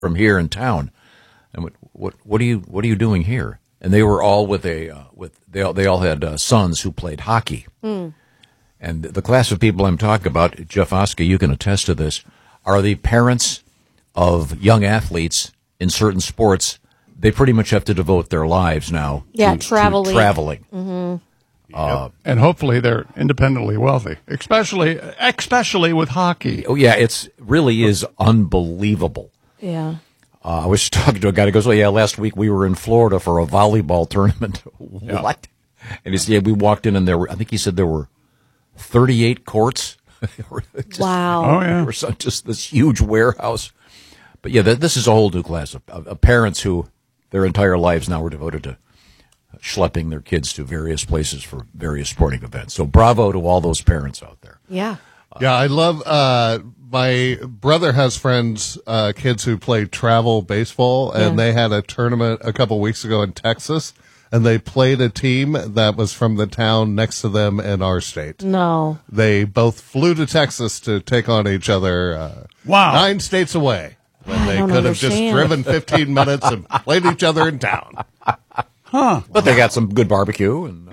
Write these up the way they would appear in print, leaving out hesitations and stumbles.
from here in town. And what are you doing here? And they were all they all had sons who played hockey. Mm. And the class of people I'm talking about, Jeff Oskey, you can attest to this, are the parents of young athletes in certain sports. They pretty much have to devote their lives now to traveling. Mm-hmm. And hopefully they're independently wealthy, especially with hockey. Oh, yeah, it really is unbelievable. Yeah. I was talking to a guy who goes, "Oh, yeah, last week we were in Florida for a volleyball tournament." Yeah. What? And he said, "Yeah, we walked in and I think he said there were 38 courts." Wow. Oh, yeah. There was just this huge warehouse. But yeah, this is a whole new class of parents who their entire lives now are devoted to schlepping their kids to various places for various sporting events. So bravo to all those parents out there. Yeah. Yeah, I love, my brother has friends, kids who play travel baseball, and they had a tournament a couple weeks ago in Texas, and they played a team that was from the town next to them in our state. No. They both flew to Texas to take on each other, Wow. 9 states away, when they could have just driven 15 minutes and played each other in town. Huh. But they got some good barbecue and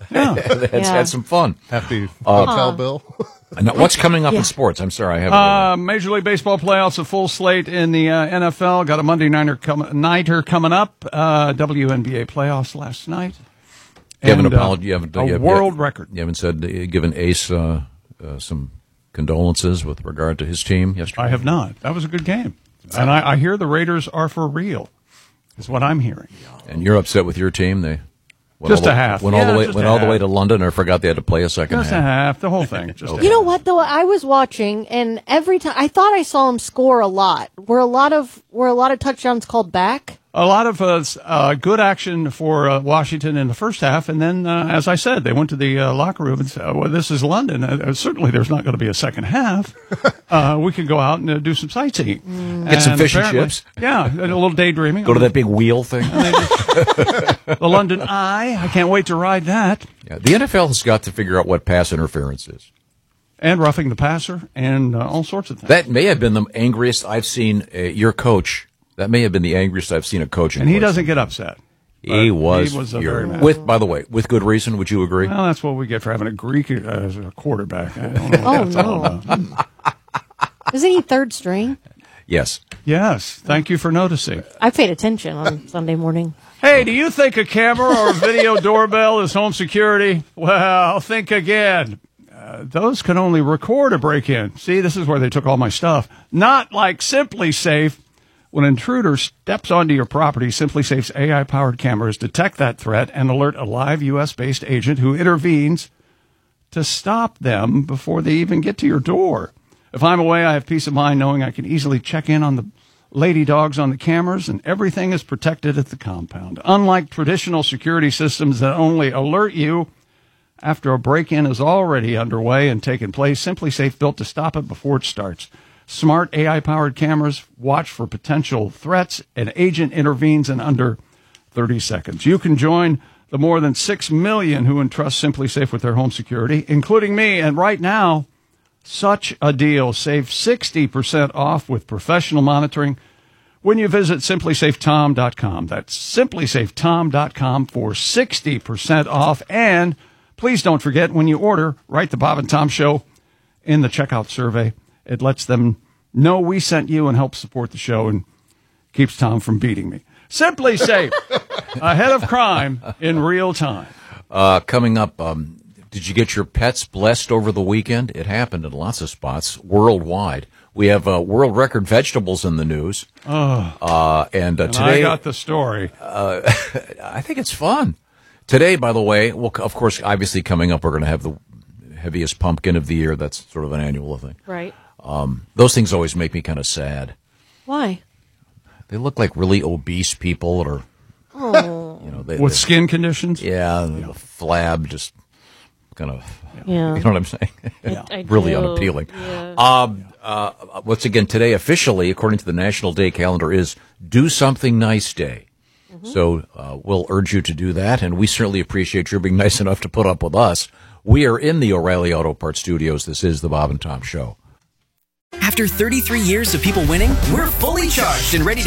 had some fun. Hefty hotel bill. Now, what's coming up in sports? I'm sorry, I haven't. Major League Baseball playoffs, a full slate in the NFL. Got a Monday nighter coming up. WNBA playoffs last night. You haven't apologized. World record. You haven't said given Ace some condolences with regard to his team yesterday. I have not. That was a good game, and I hear the Raiders are for real. Is what I'm hearing. And you're upset with your team? They just a half. Went all the way to London, or forgot they had to play a second half. Just a half. The whole thing. You know what though? I was watching, and every time I thought I saw him score a lot. Were a lot of touchdowns called back? A lot of good action for Washington in the first half, and then, as I said, they went to the locker room and said, "Well, this is London. Certainly, there's not going to be a second half. We can go out and do some sightseeing, get some fish and chips. Yeah, a little daydreaming. Go to that big wheel thing. The London Eye. I can't wait to ride that. Yeah, the NFL has got to figure out what pass interference is, and roughing the passer, and all sorts of things. That may have been the angriest I've seen your coach. That may have been the angriest I've seen a coach. And he doesn't get upset. He was very mad. By the way, with good reason. Would you agree? Well, that's what we get for having a Greek as a quarterback. Oh, no. Isn't he third string? Yes. Yes. Thank you for noticing. I paid attention on Sunday morning. Hey, do you think a camera or a video doorbell is home security? Well, think again. Those can only record a break-in. See, this is where they took all my stuff. Not like Simply Safe. When an intruder steps onto your property, SimpliSafe's AI-powered cameras detect that threat and alert a live U.S.-based agent who intervenes to stop them before they even get to your door. If I'm away, I have peace of mind knowing I can easily check in on the lady dogs on the cameras, and everything is protected at the compound. Unlike traditional security systems that only alert you after a break-in is already underway and taken place, SimpliSafe built to stop it before it starts. Smart AI-powered cameras watch for potential threats. An agent intervenes in under 30 seconds. You can join the more than 6 million who entrust SimpliSafe with their home security, including me. And right now, such a deal. Save 60% off with professional monitoring when you visit SimpliSafeTom.com. That's SimpliSafeTom.com for 60% off. And please don't forget, when you order, write the Bob and Tom Show in the checkout survey. It lets them know we sent you and helps support the show and keeps Tom from beating me. Simply Safe, ahead of crime in real time. Coming up, did you get your pets blessed over the weekend? It happened in lots of spots worldwide. We have world record vegetables in the news. And today I got the story. I think it's fun. Today, by the way, well, of course, obviously coming up, we're going to have the heaviest pumpkin of the year. That's sort of an annual thing. Right. Those things always make me kind of sad. Why? They look like really obese people, or with skin conditions. Yeah, the flab just kind of. Yeah. You know what I'm saying? I really do. unappealing. Yeah. Once again, today officially, according to the National Day calendar, is Do Something Nice Day. Mm-hmm. So we'll urge you to do that, and we certainly appreciate your being nice enough to put up with us. We are in the O'Reilly Auto Parts Studios. This is the Bob and Tom Show. After 33 years of people winning, we're fully charged and ready to